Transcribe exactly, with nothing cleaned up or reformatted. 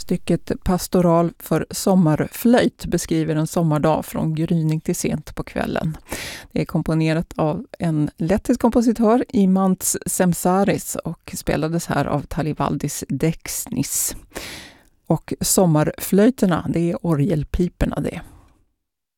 Stycket Pastoral för sommarflöjt beskriver en sommardag från gryning till sent på kvällen. Det är komponerat av en lettisk kompositör, Imants Semsaris, och spelades här av Talivaldis Deksnis. Och sommarflöjterna, det är orgelpiperna det.